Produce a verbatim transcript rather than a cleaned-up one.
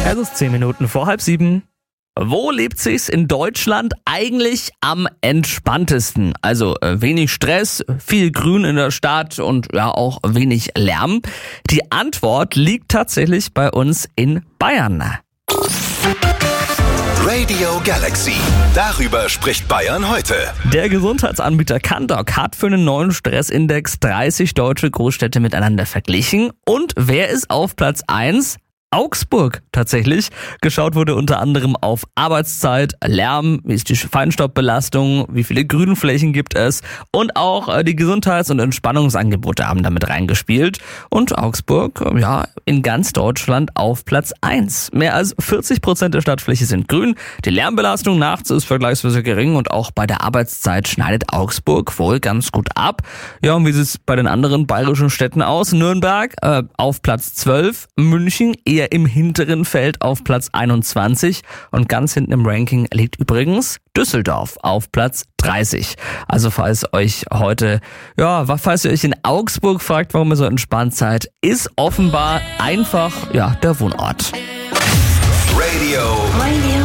Es ist zehn Minuten vor halb sieben. Wo lebt sich's in Deutschland eigentlich am entspanntesten? Also äh, wenig Stress, viel Grün in der Stadt und ja auch wenig Lärm. Die Antwort liegt tatsächlich bei uns in Bayern. Radio Galaxy. Darüber spricht Bayern heute. Der Gesundheitsanbieter Candog hat für einen neuen Stressindex dreißig deutsche Großstädte miteinander verglichen. Und wer ist auf Platz eins? Augsburg tatsächlich. Geschaut wurde unter anderem auf Arbeitszeit, Lärm, wie ist die Feinstaubbelastung, wie viele Grünflächen gibt es und auch die Gesundheits- und Entspannungsangebote haben damit reingespielt. Und Augsburg, ja, in ganz Deutschland auf Platz eins. Mehr als vierzig Prozent der Stadtfläche sind grün. Die Lärmbelastung nachts ist vergleichsweise gering und auch bei der Arbeitszeit schneidet Augsburg wohl ganz gut ab. Ja, und wie sieht es bei den anderen bayerischen Städten aus? Nürnberg äh, auf Platz zwölf, München eher im hinteren Feld auf Platz einundzwanzig und ganz hinten im Ranking liegt übrigens Düsseldorf auf Platz dreißig. Also falls euch heute, ja, falls ihr euch in Augsburg fragt, warum ihr so entspannt seid, ist offenbar einfach, ja, der Wohnort. Radio, Radio